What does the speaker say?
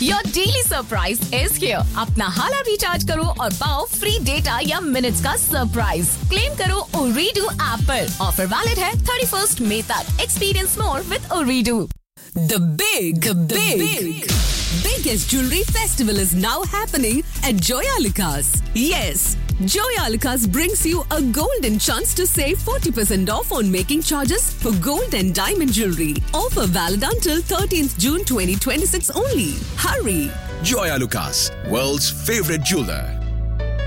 Your daily surprise is here. अपना हाला recharge करो और पाओ फ्री डेटा या मिनट्स का सरप्राइज। क्लेम करो Ooredoo ऐप पर। ऑफर वैलिड है 31st मई तक। Experience more with Ooredoo. The biggest jewelry festival is now happening at Joyalukas. Yes, Joyalukas brings you a golden chance to save 40% off on making charges for gold and diamond jewelry. Offer valid until 13th June 2026 only. Hurry! Joyalukas, world's favorite jeweler.